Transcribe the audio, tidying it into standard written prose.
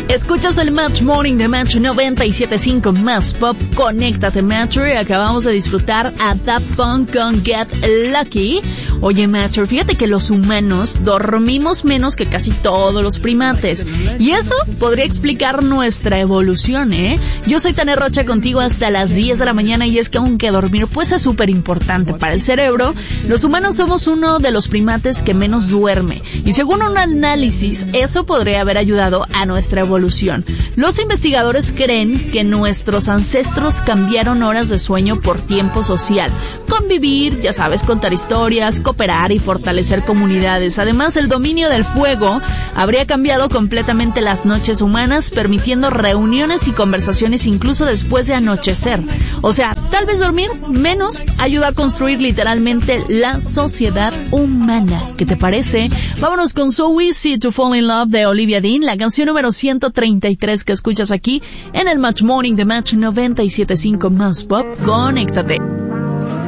Escuchas el Match Morning de Match 97.5 Más Pop. Conéctate, Matcher. Acabamos de disfrutar a Daft Punk con Get Lucky. Oye, Matcher, fíjate que los humanos dormimos menos que casi todos los primates. Y eso podría explicar nuestra evolución, ¿eh? Yo soy Tania Rocha contigo hasta las 10 de la mañana y es que aunque dormir pues es súper importante para el cerebro, los humanos somos uno de los primates que menos duerme. Y según un análisis, eso podría haber ayudado a nuestra evolución. Los investigadores creen que nuestros ancestros cambiaron horas de sueño por tiempo social. Convivir, ya sabes, contar historias, cooperar y fortalecer comunidades. Además, el dominio del fuego habría cambiado completamente las noches humanas, permitiendo reuniones y conversaciones incluso después de anochecer. O sea, tal vez dormir menos ayuda a construir literalmente la sociedad humana. ¿Qué te parece? Vámonos con So Easy to Fall in Love de Olivia Dean, la canción número 133 que escuchas aquí en el Match Morning de Match 97.5 Más Pop. Conéctate.